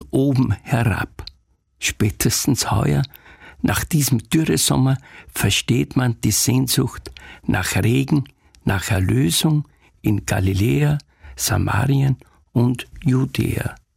oben herab. Spätestens heuer, nach diesem Dürresommer, versteht man die Sehnsucht nach Regen, nach Erlösung in Galiläa, Samarien und Judäa.